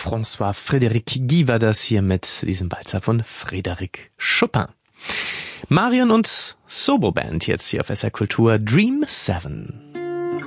François Frédéric Guy war das hier mit diesem Walzer von Frédéric Chopin. Marion und Sobo Band jetzt hier auf SR Kultur, Dream 7.